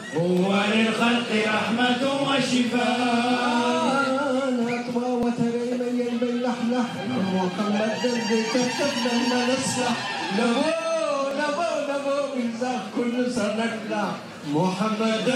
هو للخلق رحمة وشفاء. نطوى وتريمي بيلحلح محمد دربي كتبنا نصلح. نبو إنزاق كل سنة محمد